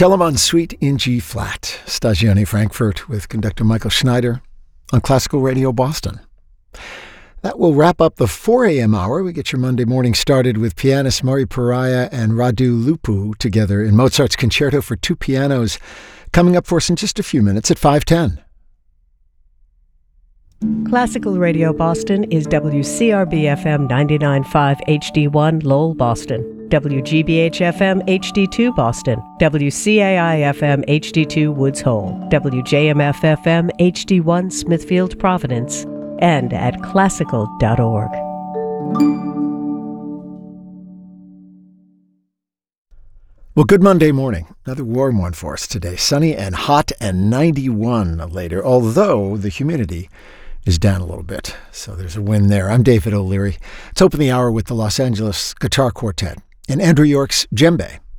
Telemann Suite in G-flat. Stagione Frankfurt with conductor Michael Schneider on Classical Radio Boston. That will wrap up the 4 a.m. hour. We get your Monday morning started with pianist Mari Pariah and Radu Lupu together in Mozart's Concerto for Two Pianos, coming up for us in just a few minutes at 5:10. Classical Radio Boston is WCRB-FM 99.5 HD1 Lowell, Boston, WGBH-FM HD2 Boston, WCAI-FM HD2 Woods Hole, WJMF-FM HD1 Smithfield, Providence, and at classical.org. Well, good Monday morning. Another warm one for us today. Sunny and hot and 91 later, although the humidity is down a little bit. So there's a win there. I'm David O'Leary. Let's open the hour with the Los Angeles Guitar Quartet and Andrew York's djembe.